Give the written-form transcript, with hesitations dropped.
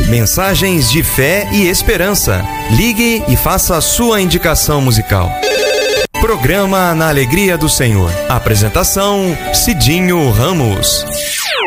Mensagens de fé e esperança. Ligue e faça a sua indicação musical. Programa Na Alegria do Senhor. Apresentação: Cidinho Ramos.